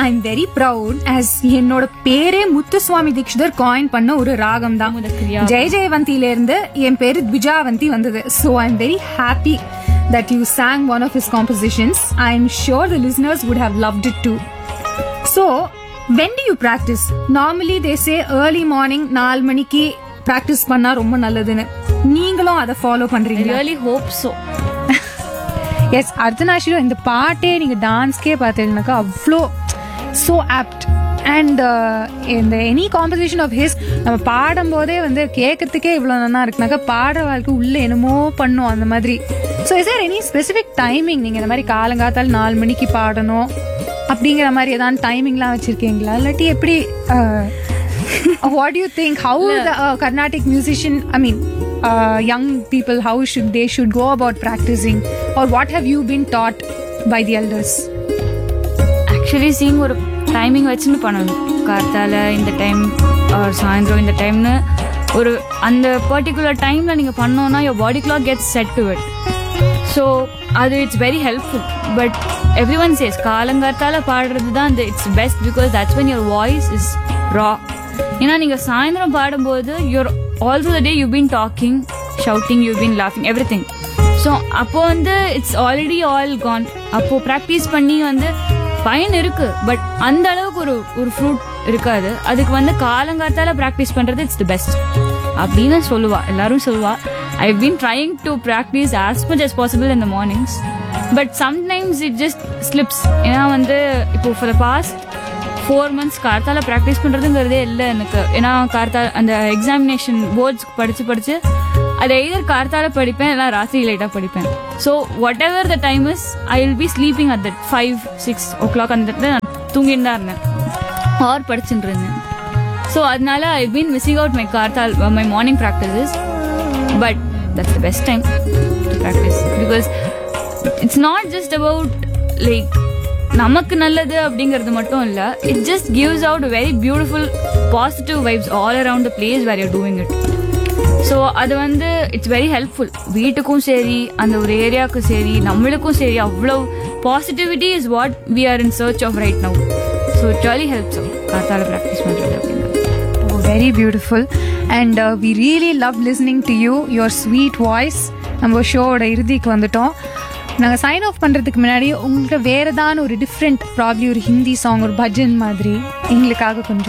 I'm very proud as என்னோட பேரே Muthuswami Dikshitar coin பண்ண ஒரு ராகம் தான். ஜெய ஜெயவந்தியில இருந்து என் பேரு த்விஜாவந்தி வந்தது. So I'm very happy that you sang one of his compositions. I'm sure the listeners would have loved it too. So when do you practice? Normally they say early morning 4 மணிக்கு practice பண்ணா ரொம்ப நல்லதுன்னு. நீங்களும் அதை follow பண்றீங்களா? I really hope so. S, அர்த்தநாஷிரோ இந்த பாட்டே நீங்க டான்ஸ்க்கே பார்த்தீங்கன்னாக்கா அவ்வளோ ஸோ ஆப்ட். அண்ட் இந்த எனி காம்போசிஷன் ஆஃப் ஹிஸ் நம்ம பாடும்போதே வந்து கேட்கறதுக்கே இவ்வளோ நல்லா இருக்குனாக்கா பாடுற வாழ்க்கை உள்ள என்னமோ பண்ணும் அந்த மாதிரி. So is there any specific timing நீங்கள் இந்த மாதிரி காலங்காத்தால் 4 மணிக்கு பாடணும் அப்படிங்கிற மாதிரி ஏதாவது டைமிங்லாம் வச்சிருக்கீங்களா? இல்லாட்டி எப்படி? What do you think? How the Carnatic musician, I mean, young people, how they should go about practicing, or what have you been taught by the elders? Actually seeing ஒரு டைமிங் வச்சுன்னு பண்ணணும். கார்த்தால இந்த டைம் ஒரு சாயந்தரம் இந்த டைம்னு ஒரு அந்த பர்டிகுலர் டைமில் நீங்கள் பண்ணோன்னா your body clock gets set to it. So அது it's very helpful. But every one chase காலங்கார்த்தால பாடுறது தான் it's best because that's when your voice is raw. ஏன்னா நீங்கள் சாயந்தரம் பாடும்போது your all through the day you been docking, shouting, you been லாஃபிங், every thing. So அப்போ வந்து it's already all Khan. அப்போது practice பண்ணி வந்து பயன் இருக்கு, பட் அந்த அளவுக்கு ஒரு ஃப்ரூட் இருக்காது. அதுக்கு வந்து காலங்காத்தால ப்ராக்டிஸ் பண்ணுறது இட்ஸ் தி பெஸ்ட் அப்படின்னு சொல்லுவா, எல்லாரும் சொல்லுவா. I've been trying to practice as much as possible in the mornings, but sometimes it just slips. ஏன்னா வந்து இப்போ for the past 4 months கார்த்தால ப்ராக்டிஸ் பண்ணுறதுங்கிறதே இல்லை எனக்கு. ஏன்னா கார்த்தால அந்த எக்ஸாமினேஷன் போர்ட்ஸ் படித்து அதை எய்தர் கார்த்தால படிப்பேன் இல்லை ராத்திரி லைட்டாக படிப்பேன். So what ever the time is I will be sleeping at that 5-6 o'clock அந்த இடத்துல நான் தூங்கிட்டு தான் இருந்தேன் ஆர் படிச்சுட்டு இருந்தேன். ஸோ அதனால I been missing out my கார்த்தால் my morning practices. But that's the best time to practice because it's not just about like நமக்கு நல்லது அப்படிங்கிறது மட்டும் இல்லை. it just gives out very beautiful positive vibes all around the place where you're doing it. So அது வந்து it's very helpful. வீட்டுக்கும் சரி அந்த ஒரு ஏரியாவுக்கும் சரி நம்மளுக்கும் சரி அவ்வளோ positivity is what we are in search of right now. So it really helps காத்தால ப்ராக்டிஸ் பண்ணுறது அப்படிங்கிறது. Very beautiful, and we really love listening to you, your sweet voice. நம்ம ஷோவோட இறுதிக்கு வந்துட்டோம். நாங்கள் சைன் ஆஃப் பண்ணுறதுக்கு முன்னாடி உங்களுக்கு வேறு ஏதாவது ஒரு டிஃப்ரெண்ட் ப்ராப்ளி ஒரு ஹிந்தி சாங், ஒரு பஜன் மாதிரி எங்களுக்காக கொஞ்சம்